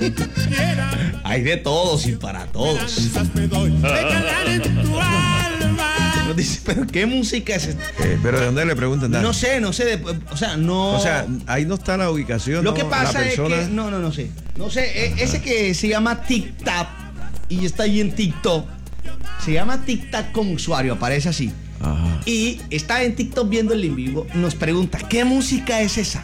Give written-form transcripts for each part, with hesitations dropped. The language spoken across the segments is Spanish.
Hay de todos y para todos. Nos dice, pero ¿qué música es esta? ¿Pero de dónde le preguntan? No sé, no. O sea, ahí no está la ubicación. Lo que ¿no? pasa La persona... es que, no sé. No sé, ese que se llama TikTok y está ahí en TikTok, se llama TikTok como usuario, aparece así. Ajá. Y está en TikTok viendo el en vivo, nos pregunta, ¿qué música es esa?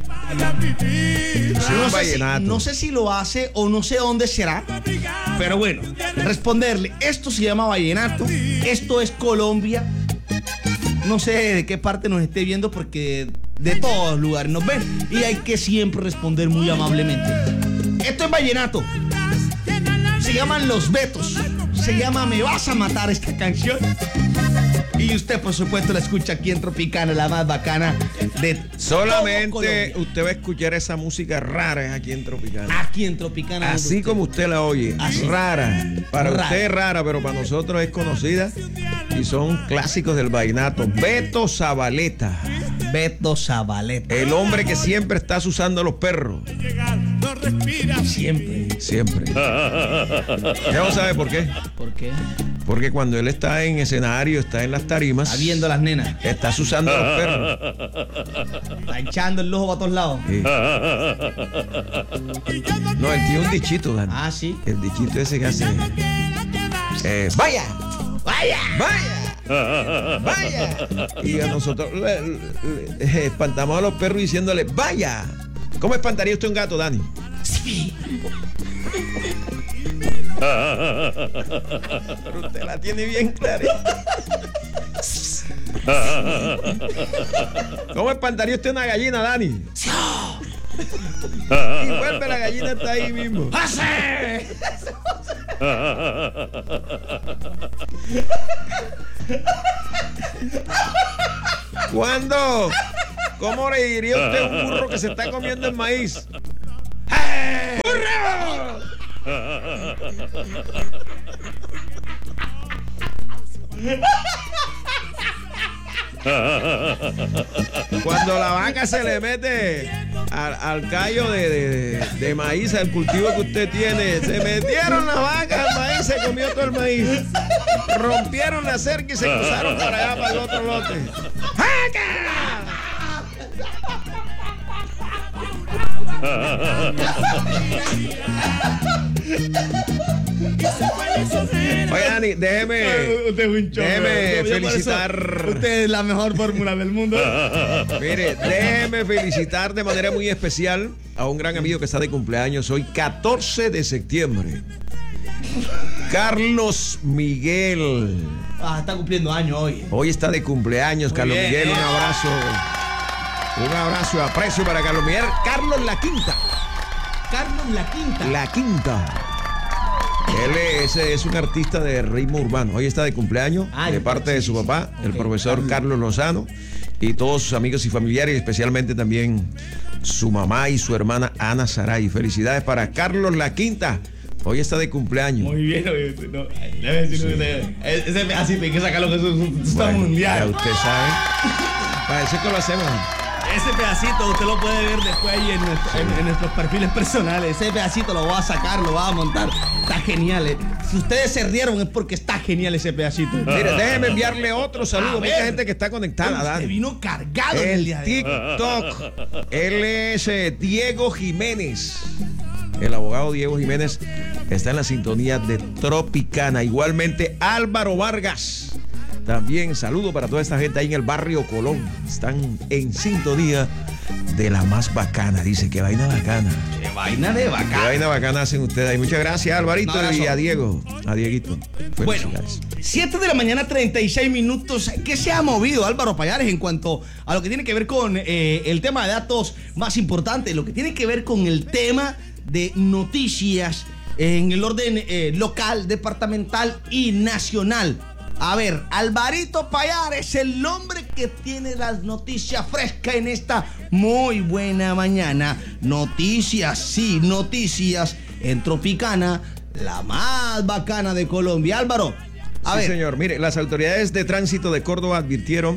No sé si lo hace o no sé dónde será, pero bueno, responderle, esto se llama vallenato, esto es Colombia, no sé de qué parte nos esté viendo porque de todos lugares nos ven y hay que siempre responder muy amablemente. Esto es vallenato, se llaman Los Betos, se llama Me Vas a Matar esta canción. Y usted, por supuesto, la escucha aquí en Tropicana, la más bacana de solamente usted va a escuchar esa música rara aquí en Tropicana. Aquí en Tropicana. Así como usted la oye. Así. Rara. Para usted es rara, pero para nosotros es conocida. Y son clásicos del vallenato. Beto Zabaleta. Beto Zabaleta. El hombre que siempre está usando los perros. Siempre. Siempre. ¿Ya no sabe por qué? ¿Por qué? Porque cuando él está en escenario, está en las tarimas. Está viendo a las nenas. Está usando los perros. Está echando el ojo para todos lados. Sí. No, él tiene un dichito, Dani. Ah, sí. El dichito ese que hace. ¡Vaya! ¡Vaya! ¡Vaya! ¡Vaya! Y a nosotros le espantamos a los perros diciéndole ¡vaya! ¿Cómo espantaría usted un gato, Dani? Sí. Pero usted la tiene bien clara. ¿Cómo espantaría usted una gallina, Dani? Y vuelve, la gallina está ahí mismo. ¡Pase! ¿Cuándo? ¿Cómo le diría usted a un burro que se está comiendo el maíz? ¡Burro! Cuando la vaca se le mete al callo de maíz, al cultivo que usted tiene, se metieron las vacas al maíz, se comió todo el maíz, rompieron la cerca y se cruzaron para allá, para el otro lote. ¡Vaca! Oye, Dani, déjeme felicitar. Usted es la mejor fórmula del mundo. Mire, déjeme felicitar de manera muy especial a un gran amigo que está de cumpleaños hoy, 14 de septiembre. Carlos Miguel. Está cumpliendo años hoy. Hoy está de cumpleaños, muy Carlos bien, Miguel. Un abrazo. Un abrazo de aprecio para Carlos Miguel. Carlos La Quinta. Carlos La Quinta. La Quinta. Él es un artista de ritmo urbano. Hoy está de cumpleaños de parte de su papá, el profesor Carlos Lozano, y todos sus amigos y familiares, y especialmente también su mamá y su hermana Ana Saray. Felicidades para Carlos La Quinta. Hoy está de cumpleaños. Muy bien, no, ese pedacito hay que sacarlo, que eso está mundial. Ya usted sabe. Para eso es que lo hacemos. Ese pedacito usted lo puede ver después ahí en nuestros perfiles personales. Ese pedacito lo voy a sacar, lo voy a montar. Está genial. Si ustedes se rieron es porque está genial ese pedacito. Mire, déjeme enviarle otro saludo. Mucha gente que está conectada, Dani. Vino cargado el día de TikTok. Él es Diego Jiménez. El abogado Diego Jiménez está en la sintonía de Tropicana. Igualmente Álvaro Vargas. También saludo para toda esta gente ahí en el barrio Colón. Están en sintonía de la más bacana. Dice, qué vaina bacana. Qué vaina de bacana. Qué vaina bacana hacen ustedes ahí. Muchas gracias, Alvarito, y a Diego. A Dieguito. Bueno, 7 de la mañana, 36 minutos. ¿Qué se ha movido, Álvaro Payares, en cuanto a lo que tiene que ver con el tema de datos más importante? Lo que tiene que ver con el tema de noticias en el orden local, departamental y nacional. A ver, Alvarito Payares, el hombre que tiene las noticias frescas en esta muy buena mañana. Noticias, sí, noticias en Tropicana, la más bacana de Colombia. Álvaro, a ver. Señor, mire, las autoridades de tránsito de Córdoba advirtieron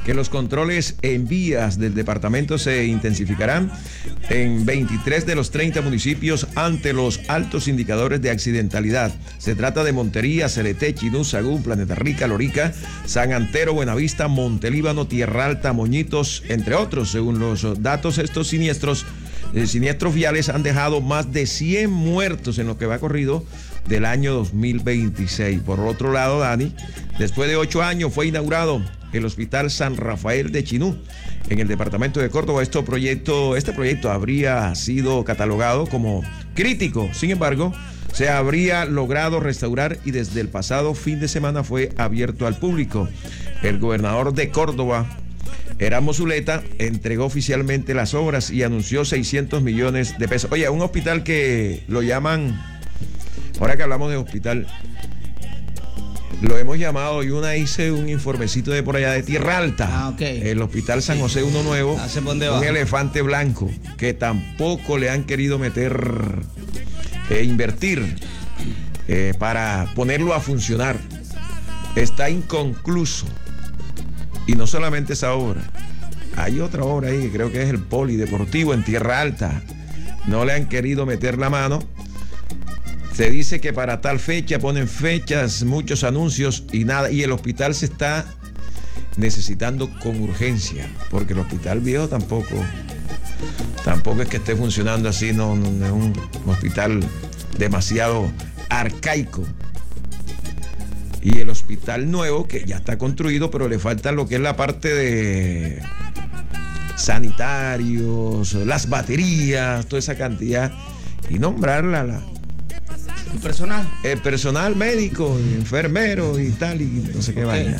que los controles en vías del departamento se intensificarán en 23 de los 30 municipios ante los altos indicadores de accidentalidad. Se trata de Montería, Celeté, Chinú, Sagún, Planeta Rica, Lorica, San Antero, Buenavista, Montelíbano, Tierra Alta, Moñitos, entre otros. Según los datos, estos siniestros viales han dejado más de 100 muertos en lo que va corrido del año 2026. Por otro lado, Dani, después de 8 años fue inaugurado el Hospital San Rafael de Chinú, en el departamento de Córdoba. Este proyecto habría sido catalogado como crítico. Sin embargo, se habría logrado restaurar y desde el pasado fin de semana fue abierto al público. El gobernador de Córdoba, Erasmo Zuleta, entregó oficialmente las obras y anunció 600 millones de pesos. Oye, un hospital que lo llaman, ahora que hablamos de hospital, lo hemos llamado, y hice un informecito de por allá de Tierra Alta. Okay. El Hospital San José, uno nuevo, un elefante blanco, que tampoco le han querido invertir para ponerlo a funcionar. Está inconcluso. Y no solamente esa obra, hay otra obra ahí que creo que es el Polideportivo en Tierra Alta. No le han querido meter la mano. Se dice que para tal fecha, ponen fechas, muchos anuncios y nada. Y el hospital se está necesitando con urgencia, porque el hospital viejo tampoco es que esté funcionando así, no es un hospital demasiado arcaico. Y el hospital nuevo, que ya está construido, pero le falta lo que es la parte de sanitarios, las baterías, toda esa cantidad, y nombrarla ¿El personal? El personal médico, enfermero y tal, y no sé qué vaina.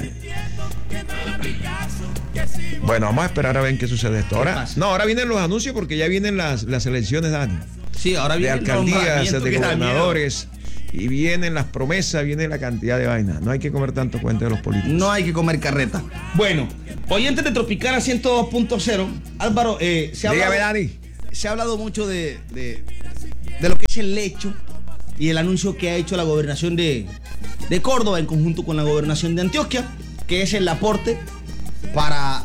Bueno, vamos a esperar a ver qué sucede esto. Ahora vienen los anuncios, porque ya vienen las elecciones, Dani. Sí, ahora vienen de alcaldías, de gobernadores. Y vienen las promesas, viene la cantidad de vainas. No hay que comer tanto cuento de los políticos. No hay que comer carreta. Bueno, oyentes de Tropicana 102.0, Álvaro, se ha hablado mucho de lo que es el lecho y el anuncio que ha hecho la gobernación de Córdoba en conjunto con la gobernación de Antioquia, que es el aporte para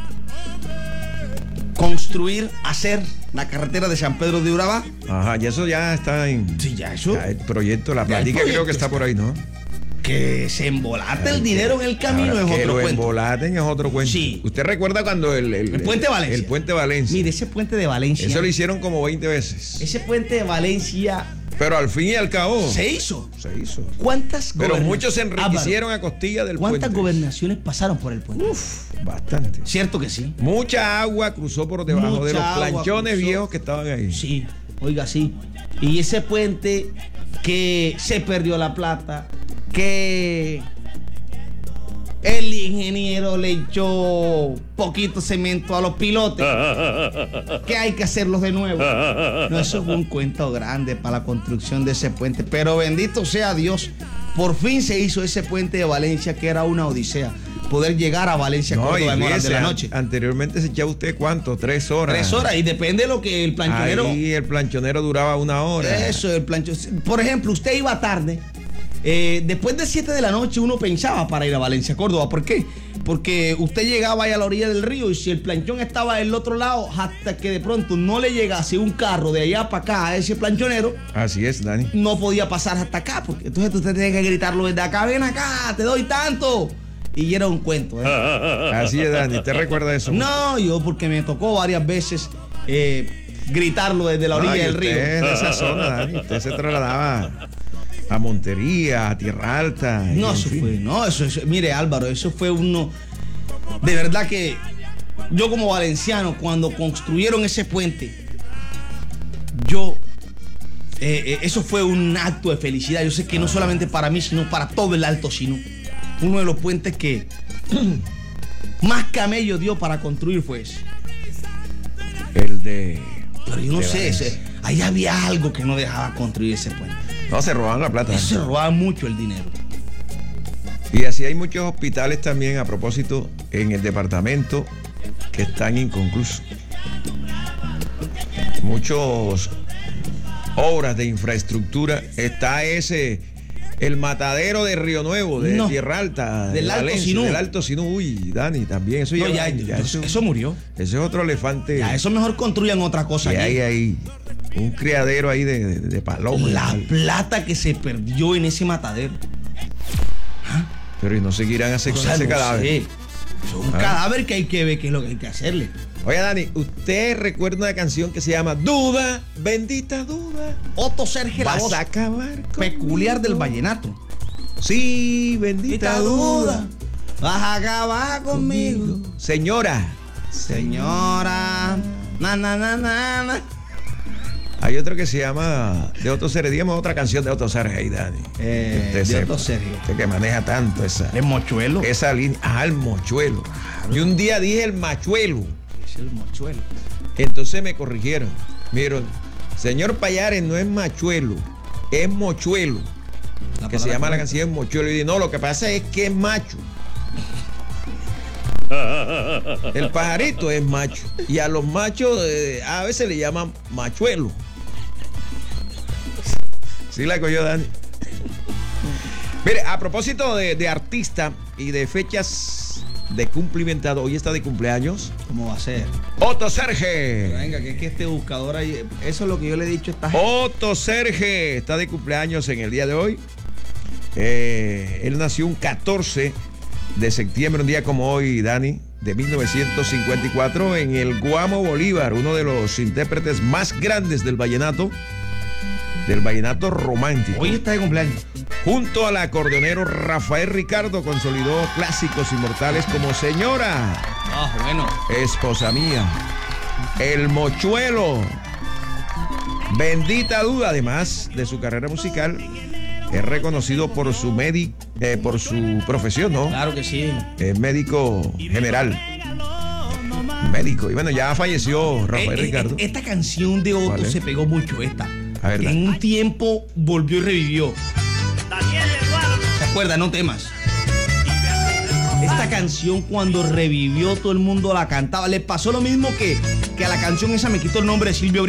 construir, hacer la carretera de San Pedro de Urabá. Ajá, y eso ya está en... Sí, ya eso. Ya el proyecto, la plática creo que está por ahí, ¿no? Que se embolate el dinero en el camino es otro cuento. Que lo embolaten es otro cuento. Sí. ¿Usted recuerda cuando el Puente Valencia? El Puente Valencia. Mire, ese Puente de Valencia. Eso lo hicieron como 20 veces. Ese Puente de Valencia... Pero al fin y al cabo... Se hizo. ¿Cuántas Pero muchos se enriquecieron a costilla del puente. ¿Cuántas gobernaciones pasaron por el puente? Bastante. ¿Cierto que sí? Mucha agua cruzó por debajo de los planchones viejos que estaban ahí. Sí, oiga, sí. Y ese puente que se perdió la plata, que el ingeniero le echó poquito cemento a los pilotes, que hay que hacerlos de nuevo. No, eso fue un cuento grande para la construcción de ese puente. Pero bendito sea Dios, por fin se hizo ese puente de Valencia, que era una odisea. Poder llegar a Valencia, Córdoba, en horas de la noche. Anteriormente se echaba usted, ¿cuánto? 3 horas. 3 horas, y depende de lo que el planchonero... Ahí el planchonero duraba 1 hora. Eso, el planchonero. Por ejemplo, usted iba tarde. Después de 7 de la noche uno pensaba para ir a Valencia, Córdoba. ¿Por qué? Porque usted llegaba ahí a la orilla del río, y si el planchón estaba del otro lado, hasta que de pronto no le llegase un carro de allá para acá a ese planchonero. Así es, Dani. No podía pasar hasta acá, porque entonces usted tenía que gritarlo desde acá: ven acá, te doy tanto. Y era un cuento, ¿eh? Así es, Dani. ¿Te recuerda eso? No, yo porque me tocó varias veces gritarlo desde la orilla del río. Usted de esa zona, Dani. Usted se trasladaba a Montería, a Tierra Alta. No, eso, mire, Álvaro, eso fue uno... De verdad que yo, como valenciano, cuando construyeron ese puente, eso fue un acto de felicidad. Yo sé que no solamente para mí, sino para todo el Alto Sinú. Uno de los puentes que más camello dio para construir fue ese. El de... Pero yo no sé, ahí había algo que no dejaba construir ese puente. No, se robaban la plata. Se robaban mucho el dinero. Y así hay muchos hospitales también, a propósito, en el departamento, que están inconclusos. Muchas obras de infraestructura. Está ese El matadero de Río Nuevo, de Tierra Alta, del de Alto Valencia, Sinú. Del Alto Sinú. Uy, Dani, también. Eso No, lleva ya, años, eso murió. Ese es otro elefante. Ya, eso mejor construyan otra cosa que allí. hay ahí. Un criadero ahí de palomas. La plata que se perdió en ese matadero. Pero y no seguirán así O con sea, ese no cadáver. sé. Es un cadáver que hay que ver qué es lo que hay que hacerle. Oye, Dani, ¿usted recuerda una canción que se llama Duda, bendita duda? Otto Serge, la Vas voz a acabar peculiar conmigo. del vallenato. Sí, bendita duda. Vas a acabar conmigo. Señora, Señora. Na, na, na, na, na. hay otro que se llama de Otto Serge. Dígame otra canción de Otto Serge ahí, Dani. De sepa. Otto Serge. Usted que maneja tanto esa Es mochuelo. línea. Ah, el mochuelo. Yo un día dije el machuelo. Es el mochuelo. Entonces me corrigieron. Miren, señor Payares no es machuelo, es mochuelo. Que se llama la canción Mochuelo. Y dije, no, lo que pasa es que es macho. El pajarito es macho. Y a los machos a veces le llaman machuelo. ¿Sí la cogió, Dani? Mire, a propósito de artista y de fechas de cumplimentado, hoy está de cumpleaños ¿Cómo va a ser? Otto Serge. Venga, que es que este buscador ahí. Eso es lo que yo le he dicho a esta gente. Otto Serge está de cumpleaños en el día de hoy. Él nació un 14 de septiembre, un día como hoy, Dani, de 1954, en el Guamo Bolívar, uno de los intérpretes más grandes del vallenato romántico. Hoy está de cumpleaños. Junto al acordeonero Rafael Ricardo, consolidó clásicos inmortales como Señora, Ah, bueno. Esposa Mía, El Mochuelo, Bendita Duda. Además de su carrera musical, es reconocido por su por su profesión, ¿no? Claro que sí. Es médico general. Médico. Y bueno, ya falleció Rafael Ricardo. Esta canción de ¿Cuál Otto es? se pegó mucho, esta. A ver, En un tiempo volvió y revivió. ¿Se acuerda? No temas. Esta canción cuando revivió todo el mundo la cantaba. Le pasó lo mismo que a la canción esa, me quito el nombre, de Silvio